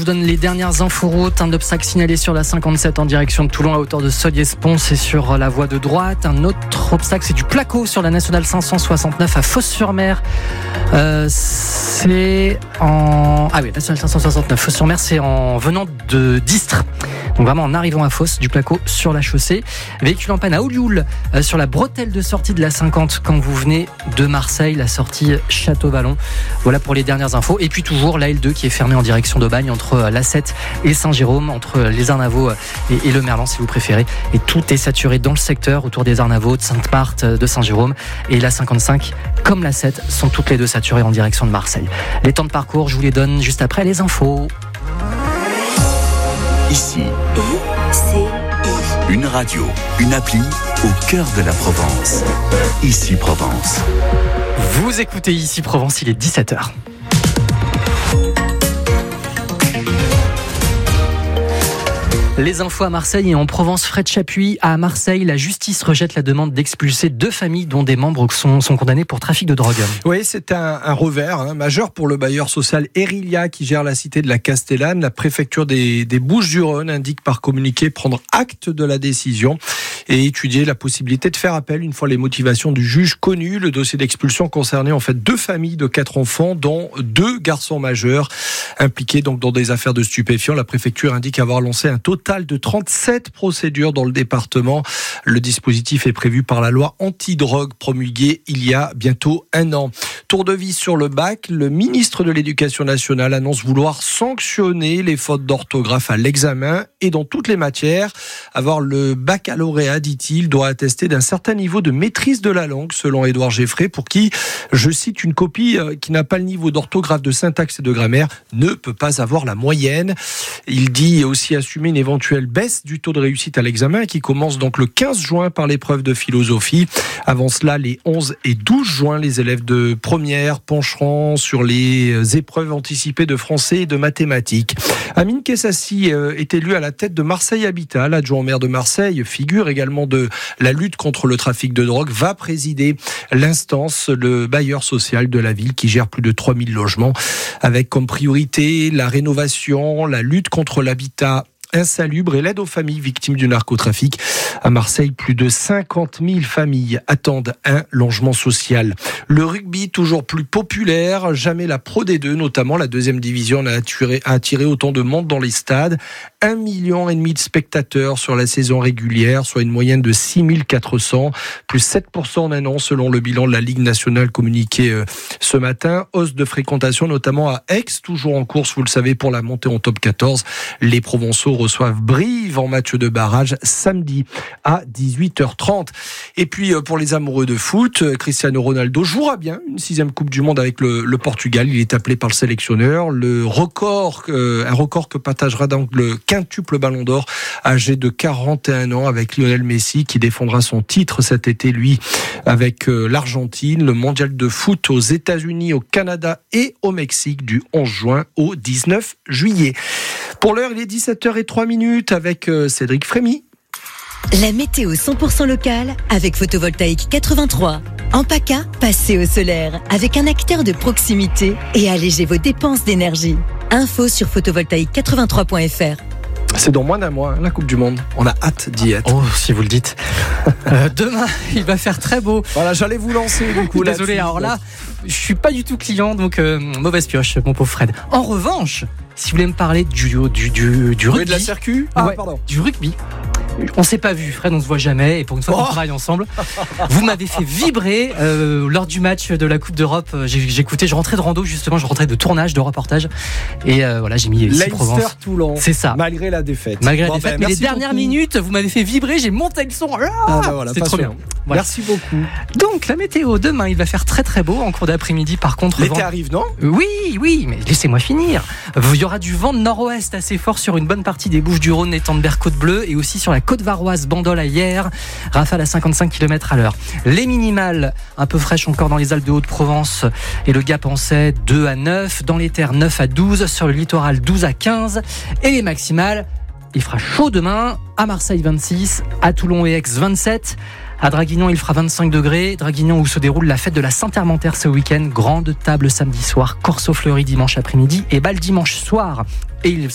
donne les dernières infos routes. Un obstacle signalé sur la 57 en direction de Toulon à hauteur de Solliès-Pons et sur la voie de droite. Un autre obstacle, c'est du placo sur la nationale 569 à Fos-sur-Mer. C'est en... Ah oui, nationale 569, Fos-sur-Mer, c'est en venant de Distre. Donc vraiment en arrivant à Fos, du placo sur la chaussée. Véhicule en panne à Olioul, sur la bretelle de sortie de la 50 quand vous venez de Marseille, la sortie Château-Vallon. Voilà pour les dernières infos. Et puis toujours la L2 qui est fermée en direction d'Aubagne entre la 7 et Saint-Jérôme, entre les Arnavaux et le Merlan si vous préférez. Et tout est saturé dans le secteur autour des Arnavaux, de Sainte-Marthe, de Saint-Jérôme. Et la 55 comme la 7 sont toutes les deux saturées en direction de Marseille. Les temps de parcours, je vous les donne juste après les infos. Ici, une radio, une appli au cœur de la Provence. Ici Provence. Vous écoutez Ici Provence, il est 17h. Les infos à Marseille et en Provence. Fred Chapuis à Marseille. La justice rejette la demande d'expulser 2 familles dont des membres sont condamnés pour trafic de drogue. Oui, c'est un revers majeur pour le bailleur social Erilia qui gère la cité de la Castellane. La préfecture des Bouches-du-Rhône indique par communiqué prendre acte de la décision et étudier la possibilité de faire appel une fois les motivations du juge connues. Le dossier d'expulsion concernait en fait 2 familles de 4 enfants, dont 2 garçons majeurs impliqués donc dans des affaires de stupéfiants. La préfecture indique avoir lancé un total de 37 procédures dans le département. Le dispositif est prévu par la loi anti-drogue promulguée il y a bientôt 1 an. Tour de vis sur le bac, le ministre de l'Éducation nationale annonce vouloir sanctionner les fautes d'orthographe à l'examen et dans toutes les matières. Avoir le baccalauréat, dit-il, doit attester d'un certain niveau de maîtrise de la langue, selon Édouard Geffray, pour qui, je cite, une copie qui n'a pas le niveau d'orthographe, de syntaxe et de grammaire ne peut pas avoir la moyenne. Il dit aussi assumer une éventuelle baisse du taux de réussite à l'examen qui commence donc le 15 juin par l'épreuve de philosophie. Avant cela, les 11 et 12 juin, les élèves de première pencheront sur les épreuves anticipées de français et de mathématiques. Amine Kessassi est élu à la tête de Marseille Habitat. L'adjoint au maire de Marseille, figure également de la lutte contre le trafic de drogue, va présider l'instance, le bailleur social de la ville qui gère plus de 3000 logements avec comme priorité la rénovation, la lutte contre l'habitat insalubre et l'aide aux familles victimes du narcotrafic. À Marseille, plus de 50 000 familles attendent un logement social. Le rugby, toujours plus populaire. Jamais la Pro D2, notamment la 2e division, n'a attiré autant de monde dans les stades. 1,5 million de spectateurs sur la saison régulière, soit une moyenne de 6 400, plus 7% en un an selon le bilan de la Ligue nationale communiqué ce matin. Hausse de fréquentation notamment à Aix, toujours en course, vous le savez, pour la montée en top 14. Les Provençaux reçoivent Brive en match de barrage samedi à 18h30. Et puis pour les amoureux de foot, Cristiano Ronaldo jouera bien une 6e Coupe du Monde avec le Portugal. Il est appelé par le sélectionneur. Un record que partagera donc le quintuple Ballon d'Or âgé de 41 ans avec Lionel Messi qui défendra son titre cet été, lui, avec l'Argentine. Le mondial de foot aux États-Unis, au Canada et au Mexique du 11 juin au 19 juillet. Pour l'heure, il est 17h03 avec Cédric Frémy. La météo 100% locale avec Photovoltaïque 83. En PACA, passez au solaire avec un acteur de proximité et allégez vos dépenses d'énergie. Info sur photovoltaïque83.fr. C'est dans moins d'un mois, la Coupe du Monde. On a hâte d'y être. Oh, si vous le dites. Demain, il va faire très beau. Voilà, j'allais vous lancer du coup. Désolé, alors là, je suis pas du tout client, donc mauvaise pioche, mon pauvre Fred. En revanche, si vous voulez me parler du rugby. De la circu ? Ah, ouais, pardon. Du rugby. On s'est pas vu, Fred, on se voit jamais, et pour une fois qu'on travaille ensemble. Vous m'avez fait vibrer lors du match de la Coupe d'Europe. J'écoutais, je rentrais de rando justement, je rentrais de tournage, de reportage, et voilà, j'ai mis ici Provence. Leinster-Toulon. C'est ça. Malgré la défaite. Mais les dernières minutes, vous m'avez fait vibrer, j'ai monté le son. Voilà, c'est trop bien. Voilà. Merci beaucoup. Donc la météo demain, il va faire très très beau en cours d'après-midi. Par contre, l'été arrive, non ? Oui, mais laissez-moi finir. Il y aura du vent de nord-ouest assez fort sur une bonne partie des Bouches-du-Rhône, Étendebert, Côte-Bleue, et aussi sur la côte varoise, Bandol à Hyères, rafale à 55 km/h. Les minimales, un peu fraîches encore dans les Alpes de Haute-Provence et le Gap en Sey, 2 à 9, dans les terres 9 à 12, sur le littoral 12 à 15, et les maximales, il fera chaud demain, à Marseille 26, à Toulon et Aix 27, à Draguignan il fera 25 degrés, Draguignan où se déroule la fête de la Saint-Hermentaire ce week-end, grande table samedi soir, corso fleuri dimanche après-midi et bal dimanche soir. Et il